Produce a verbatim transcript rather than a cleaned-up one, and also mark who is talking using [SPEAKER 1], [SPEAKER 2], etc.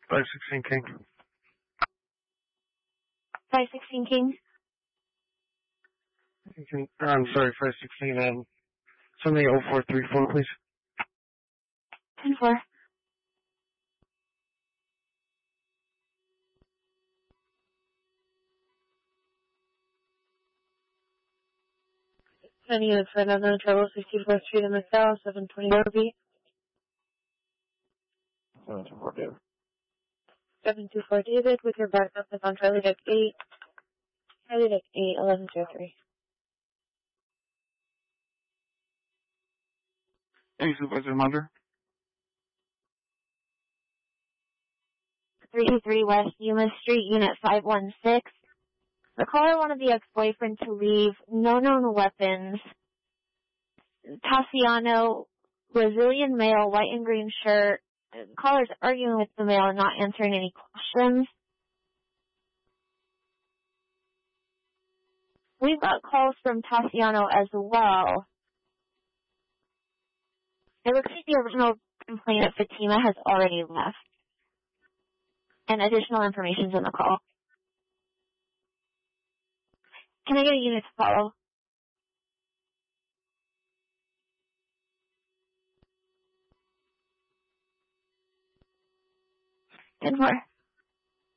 [SPEAKER 1] five sixteen King.
[SPEAKER 2] five sixteen King.
[SPEAKER 1] King. I'm sorry, five sixteen. Um, something oh four three four, please.
[SPEAKER 2] ten four. Ten units for another travel sixty-fourth Street in McDowell, seven twenty R B.
[SPEAKER 1] seven two four David.
[SPEAKER 2] seven two four David with your backup is on Charlie Deck eight. Charlie Deck eight, eleven zero three.
[SPEAKER 1] Hey, Supervisor Munder.
[SPEAKER 2] three two three West Yuma Street, Unit five one six. The caller wanted the ex-boyfriend to leave no known weapons. Tassiano, Brazilian male, white and green shirt. The caller's arguing with the male and not answering any questions. We've got calls from Tassiano as well. It looks like the original complainant, Fatima, has already left. And additional information's in the call. Can I get a unit to follow? ten four.